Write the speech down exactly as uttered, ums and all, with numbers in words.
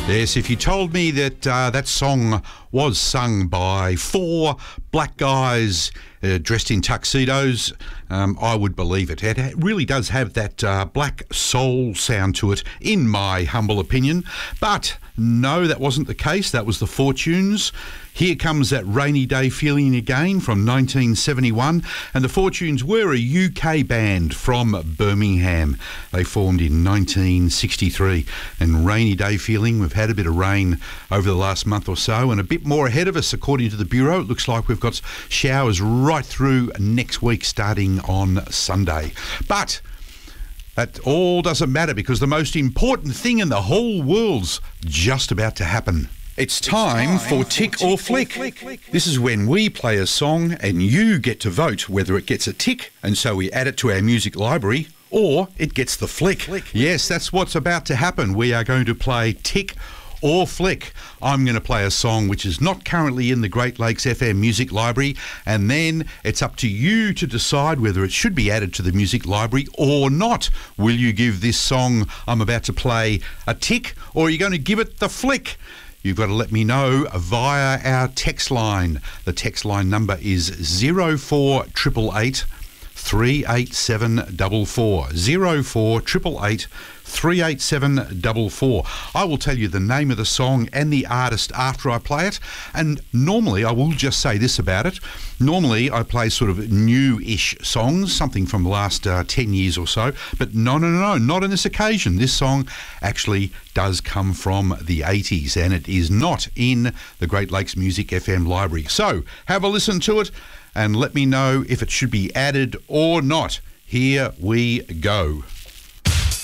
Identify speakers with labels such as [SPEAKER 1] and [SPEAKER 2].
[SPEAKER 1] Yes, if you told me that uh, that song was sung by four black guys uh, dressed in tuxedos, um, I would believe it. It really does have that uh, black soul sound to it, in my humble opinion. But no, that wasn't the case. That was the Fortunes. Here comes that Rainy Day Feeling again from nineteen seventy-one. And the Fortunes were a U K band from Birmingham. They formed in nineteen sixty-three. And Rainy Day Feeling, we've had a bit of rain over the last month or so, and a bit more ahead of us according to the Bureau. It looks like we've got showers right through next week starting on Sunday. But that all doesn't matter, because the most important thing in the whole world's just about to happen. It's time, it's time for Tick, tick or, flick. or Flick. This is when we play a song and you get to vote whether it gets a tick, and so we add it to our music library, or it gets the flick. flick. Yes, that's what's about to happen. We are going to play Tick or Flick. I'm going to play a song which is not currently in the Great Lakes F M Music Library, and then it's up to you to decide whether it should be added to the music library or not. Will you give this song I'm about to play a tick, or are you going to give it the flick? You've got to let me know via our text line. The text line number is zero four eight eight eight, three eight seven four four. zero four eight eight eight, three eight seven four four. I will tell you the name of the song and the artist after I play it. And normally, I will just say this about it. Normally, I play sort of new-ish songs, something from the last uh, ten years or so. But no, no, no, no, not on this occasion. This song actually does come from the eighties, and it is not in the Great Lakes Music F M library. So, have a listen to it and let me know if it should be added or not. Here we go.